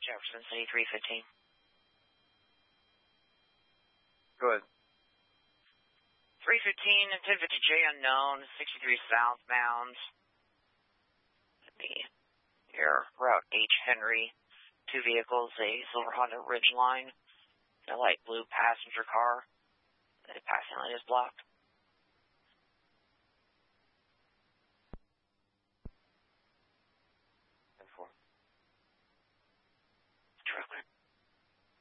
Jefferson City 315. Good. 315 and 1050J unknown, 63 southbound. Your Route H. Henry. 2 vehicles, a silver Honda Ridgeline, and a light blue passenger car. The passing lane is blocked.